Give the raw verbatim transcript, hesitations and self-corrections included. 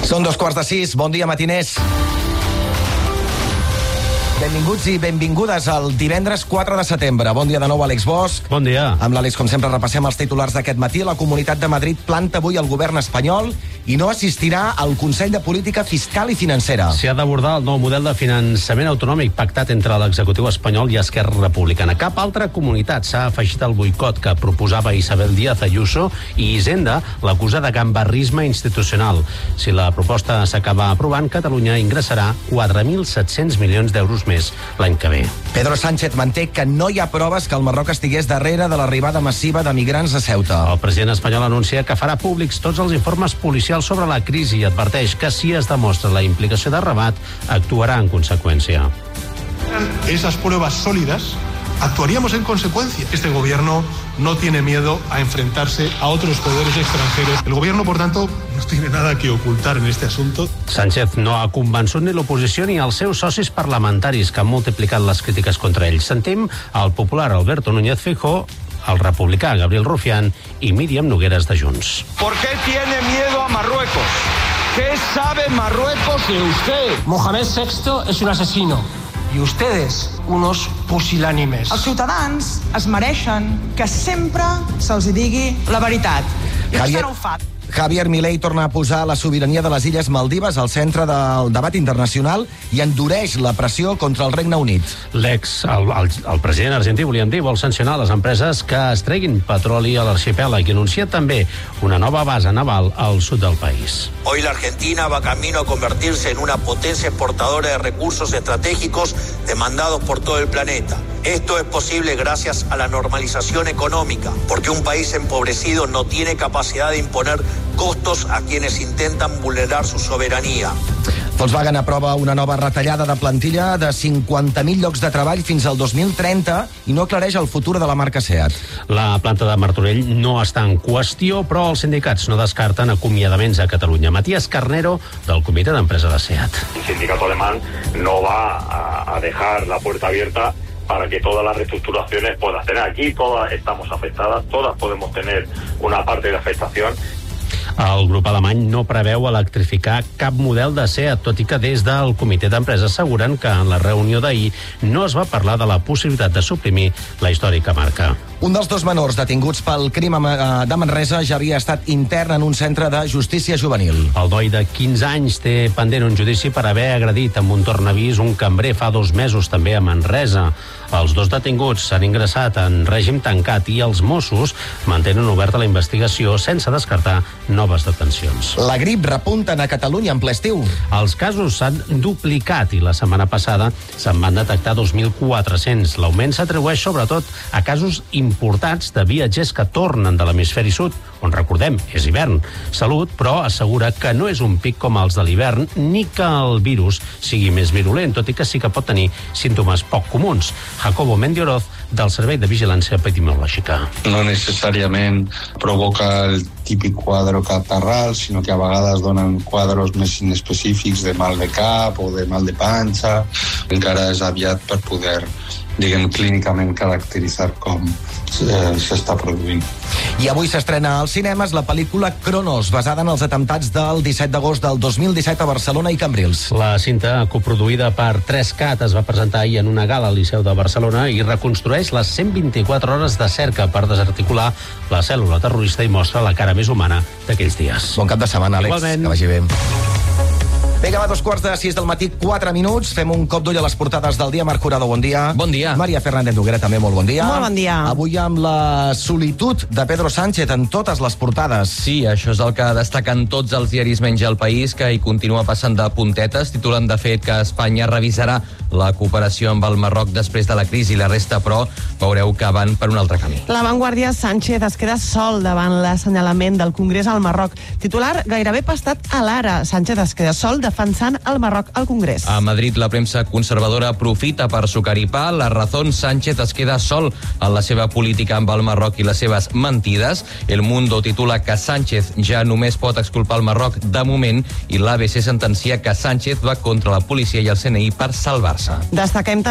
Són dos quarts de sis, bon dia matiners. Benvinguts i benvingudes al divendres quatre de setembre. Bon dia de nou, Àlex Bosch. Bon dia. Amb l'Àlex, com sempre, repassem els titulars d'aquest matí. La Comunitat de Madrid planta avui el govern espanyol i no assistirà al Consell de Política Fiscal i Financera. S'hi ha d'abordar el nou model de finançament autonòmic pactat entre l'executiu espanyol i Esquerra Republicana. Cap altra comunitat s'ha afegit al boicot que proposava Isabel Díaz Ayuso i Hisenda l'acusa de gambarrisme institucional. Si la proposta s'acaba aprovant, Catalunya ingressarà quatre mil set-cents milions d'euros més l'any que ve. Pedro Sánchez manté que no hi ha proves que el Marroc estigués darrere de l'arribada massiva de migrants a Ceuta. El president espanyol anuncia que farà públics tots els informes policials sobre la crisi i adverteix que si es demostra la implicació de Rabat, actuarà en conseqüència. Esas pruebas sólidas, actuaríamos en consecuencia. Este gobierno no tiene miedo a enfrentarse a otros poderes extranjeros. El gobierno, por tanto, no tiene nada que ocultar en este asunto. Sánchez no ha convençut ni l'oposició ni els seus socis parlamentaris que han multiplicat les crítiques contra ell. Sentim el popular Alberto Núñez Feijóo, el republicà Gabriel Rufián i Míriam Nogueras de Junts. ¿Por qué tiene miedo a Marruecos? ¿Qué sabe Marruecos de usted? Mohamed sexto es un asesino i ustedes unos pusilánimes. Els ciutadans es mereixen que sempre se'ls digui la veritat. I Javier... això no ho fa. Javier Milei torna a posar la sobirania de les Illes Maldives al centre del debat internacional i endureix la pressió contra el Regne Unit. L'ex, el, el, el president argentí, volíem dir, vol sancionar les empreses que es treguin petroli a l'arxipèlag i anuncia també una nova base naval al sud del país. Hoy la Argentina va camino a convertirse en una potencia exportadora de recursos estratégicos demandados por todo el planeta. Esto es posible gracias a la normalización económica, porque un país empobrecido no tiene capacidad de imponer costos a quienes intentan vulnerar su soberanía. Volkswagen aprova una nova retallada de plantilla de cinquanta mil llocs de treball fins al dos mil trenta i no aclareix el futur de la marca SEAT. La planta de Martorell no està en qüestió, però els sindicats no descarten acomiadaments a Catalunya. Matías Carnero, del comitè d'empresa de SEAT. El sindicato alemán no va a, a dejar la puerta abierta para que todas las reestructuraciones puedas tener. Aquí todas estamos afectadas, todas podemos tener una parte de afectación. El grup alemany no preveu electrificar cap model de SEAT, tot i que des del comitè d'empresa asseguren que en la reunió d'ahir no es va parlar de la possibilitat de suprimir la històrica marca. Un dels dos menors detinguts pel crim de Manresa ja havia estat intern en un centre de justícia juvenil. El noi de quinze anys té pendent un judici per haver agredit amb un tornavís un cambrer fa dos mesos també a Manresa. Els dos detinguts s'han ingressat en règim tancat i els Mossos mantenen oberta la investigació sense descartar noves detencions. La grip repunten a Catalunya en ple estiu. Els casos s'han duplicat i la setmana passada se'n van detectar dos mil quatre-cents. L'augment s'atribueix sobretot a casos importats de viatgers que tornen de l'hemisferi sud, on, recordem, és hivern. Salut, però, assegura que no és un pic com els de l'hivern ni que el virus sigui més virulent, tot i que sí que pot tenir símptomes poc comuns. Jacobo Mendioroz, del Servei de Vigilància Epidemiològica. No necessàriament provoca el típic quadre catarral, sinó que a vegades donen quadres més inespecífics de mal de cap o de mal de panxa. Encara és aviat per poder, diguem, clínicament caracteritzar com s'està produint. I avui s'estrena als cinemes la pel·lícula Cronos, basada en els atemptats del disset d'agost del dos mil disset a Barcelona i Cambrils. La cinta, coproduïda per tres cat, es va presentar ahir en una gala al Liceu de Barcelona i reconstrueix les cent vint-i-quatre hores de cerca per desarticular la cèl·lula terrorista i mostra la cara més humana d'aquells dies. Bon cap de setmana, Àlex. Igualment. Que vagi bé. Vinga, va, dos quarts de sis del matí, quatre minuts. Fem un cop d'ull a les portades del dia. Marc Curado, bon dia. Bon dia. Maria Fernández Noguera, també molt bon dia. Molt bon dia. Avui amb la solitud de Pedro Sánchez en totes les portades. Sí, això és el que destaquen tots els diaris menys El País, que hi continua passant de puntetes. Titulen, de fet, que Espanya revisarà la cooperació amb el Marroc després de la crisi. La resta, però, veureu que van per un altre camí. La Vanguardia, Sánchez es queda sol davant l'assenyalament del Congrés al Marroc. Titular gairebé pastat a l'ara. Sánchez es queda sol defensant el Marroc al Congrés. A Madrid, la premsa conservadora aprofita per sucaripar. La Razón, Sánchez es queda sol en la seva política amb el Marroc i les seves mentides. El Mundo titula que Sánchez ja només pot exculpar el Marroc de moment i l'A B C sentencia que Sánchez va contra la policia i el C N I per salvar-se. Destaquem